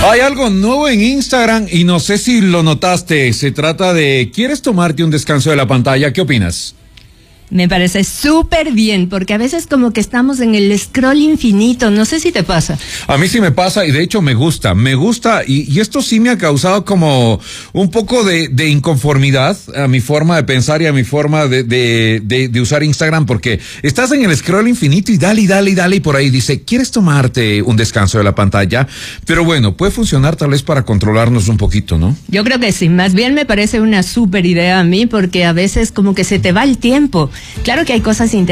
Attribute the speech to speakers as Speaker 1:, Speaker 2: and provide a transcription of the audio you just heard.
Speaker 1: Hay algo nuevo en Instagram y no sé si lo notaste. Se trata de, ¿quieres tomarte un descanso de la pantalla? ¿Qué opinas?
Speaker 2: Me parece súper bien, porque a veces como que estamos en el scroll infinito, no sé si te pasa.
Speaker 1: A mí sí me pasa y de hecho me gusta y esto sí me ha causado como un poco de inconformidad a mi forma de pensar y a mi forma de usar Instagram, porque estás en el scroll infinito y dale y por ahí dice, ¿quieres tomarte un descanso de la pantalla? Pero bueno, puede funcionar tal vez para controlarnos un poquito, ¿no?
Speaker 2: Yo creo que sí, más bien me parece una súper idea a mí, porque a veces como que se te va el tiempo. Claro que hay cosas interesantes